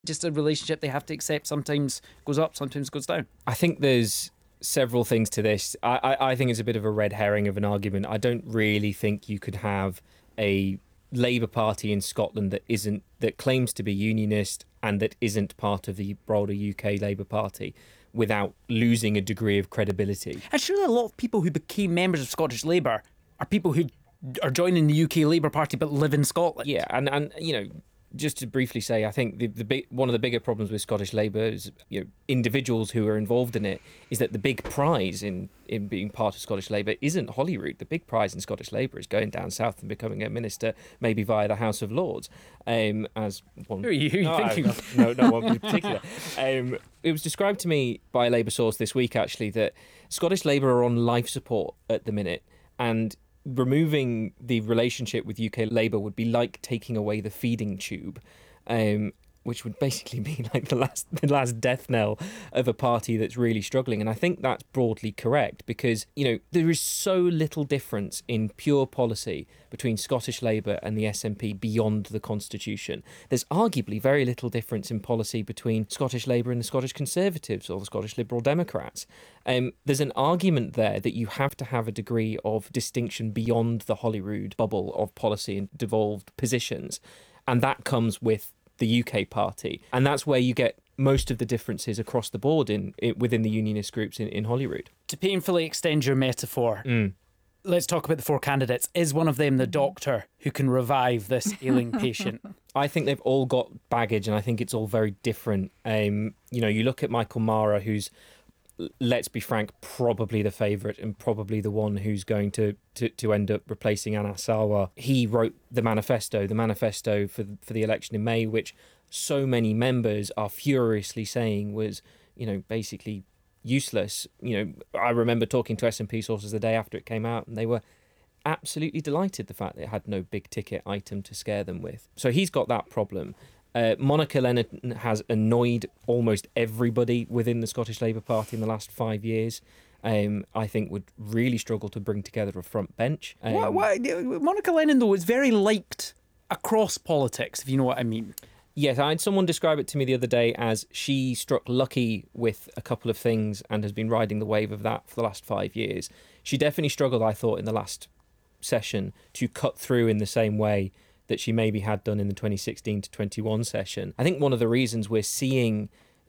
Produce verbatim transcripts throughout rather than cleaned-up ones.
just a relationship they have to accept sometimes goes up, sometimes goes down? I think there's several things to this. I, I, I think it's a bit of a red herring of an argument. I don't really think you could have a Labour Party in Scotland that isn't that claims to be unionist and that isn't part of the broader U K Labour Party without losing a degree of credibility. And surely a lot of people who became members of Scottish Labour are people who are joining the U K Labour Party but live in Scotland. Yeah, and, and you know, just to briefly say, I think the, the big, one of the bigger problems with Scottish Labour is, you know, individuals who are involved in it, is that the big prize in, in being part of Scottish Labour isn't Holyrood. The big prize in Scottish Labour is going down south and becoming a minister, maybe via the House of Lords. Um, as one, who are you, who are you no, thinking I, of? No, no one in particular. Um, it was described to me by a Labour source this week, actually, that Scottish Labour are on life support at the minute, and removing the relationship with U K Labour would be like taking away the feeding tube, um, which would basically be like the last the last death knell of a party that's really struggling. And I think that's broadly correct because, you know, there is so little difference in pure policy between Scottish Labour and the S N P beyond the Constitution. There's arguably very little difference in policy between Scottish Labour and the Scottish Conservatives or the Scottish Liberal Democrats. Um, there's an argument there that you have to have a degree of distinction beyond the Holyrood bubble of policy and devolved positions. And that comes with the U K party. And that's where you get most of the differences across the board in, in within the unionist groups in, in Holyrood. To painfully extend your metaphor, Mm. let's talk about the four candidates. Is one of them the doctor who can revive this ailing patient? I think they've all got baggage, and I think it's all very different. Um, you know, you look at Michael Mara, who's, let's be frank, probably the favourite and probably the one who's going to, to, to end up replacing Anna Sarwar. He wrote the manifesto, the manifesto for the, for the election in May, which so many members are furiously saying was, you know, basically useless. You know, I remember talking to S N P sources the day after it came out, and they were absolutely delighted the fact that it had no big ticket item to scare them with. So he's got that problem. Uh, Monica Lennon has annoyed almost everybody within the Scottish Labour Party in the last five years. Um, I think would really struggle to bring together a front bench. Um, what, what, Monica Lennon, though, is very liked across politics, if you know what I mean. Yes, I had someone describe it to me the other day as she struck lucky with a couple of things and has been riding the wave of that for the last five years. She definitely struggled, I thought, in the last session to cut through in the same way that she maybe had done in the twenty sixteen to twenty-one session. I think one of the reasons we're seeing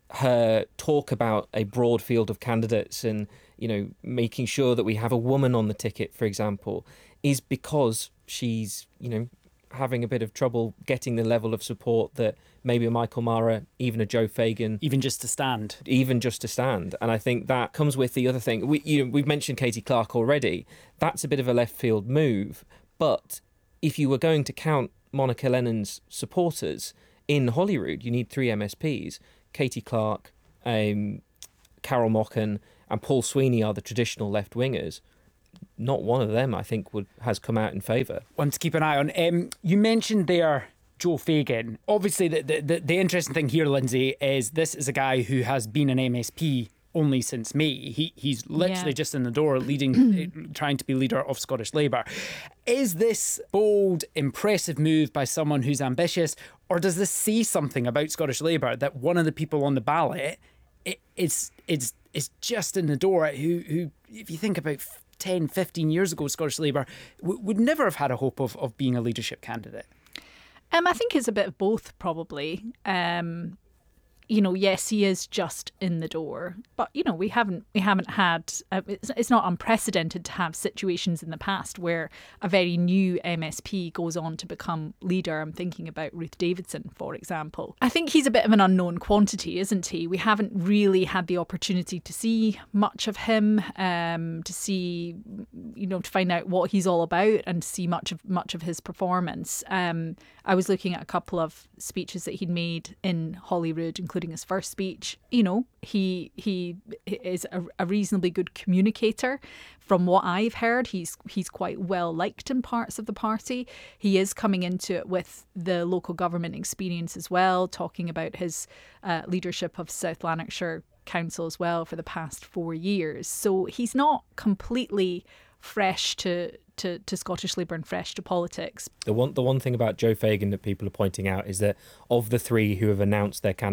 her talk about a broad field of candidates and, you know, making sure that we have a woman on the ticket, for example, is because she's, you know, having a bit of trouble getting the level of support that maybe a Michael Mara, even a Joe Fagan, even just to stand, even just to stand. And I think that comes with the other thing. We, you know, we've mentioned Katie Clark already. That's a bit of a left field move, but if you were going to count Monica Lennon's supporters in Holyrood, you need three M S Ps. Katie Clark, um, Carol Mochan and Paul Sweeney are the traditional left-wingers. Not one of them, I think, would has come out in favour. One to keep an eye on. Um, you mentioned there Joe Fagan. Obviously, the, the, the interesting thing here, Lindsay, is this is a guy who has been an M S P only since May. He he's literally yeah. just in the door, leading, trying to be leader of Scottish Labour. Is this bold, impressive move by someone who's ambitious, or does this say something about Scottish Labour that one of the people on the ballot it, it's it's it's just in the door who who, if you think about ten, fifteen years ago, Scottish Labour w- would never have had a hope of of being a leadership candidate? Um, I think it's a bit of both, probably. Um, you know, yes, he is just in the door, but you know, we haven't we haven't had. Uh, it's, it's not unprecedented to have situations in the past where a very new M S P goes on to become leader. I'm thinking about Ruth Davidson, for example. I think he's a bit of an unknown quantity, isn't he? We haven't really had the opportunity to see much of him, um, to see, you know, to find out what he's all about and to see much of much of his performance. Um, I was looking at a couple of speeches that he'd made in Holyrood, including his first speech. You know, he he is a, a reasonably good communicator. From what I've heard, he's he's quite well liked in parts of the party. He is coming into it with the local government experience as well, talking about his uh, leadership of South Lanarkshire Council as well for the past four years. So he's not completely fresh to, to, to Scottish Labour and fresh to politics. The one the one thing about Joe Fagan that people are pointing out is that of the three who have announced their candidacy